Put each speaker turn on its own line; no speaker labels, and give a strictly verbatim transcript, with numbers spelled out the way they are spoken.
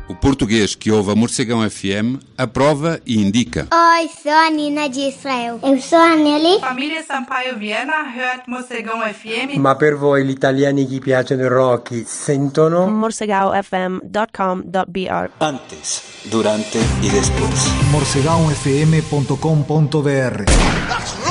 O português que ouve a Morcegão F M aprova e indica.
Oi, sou a Nina de Israel. Eu sou a Nelly.
Família Sampaio Viena hört Morcegão F M.
Ma per voi gli italiani che piacciono il rock sentono
morcegão f m punto com punto b r.
Antes, durante y después.
morcegão f m punto com punto b r.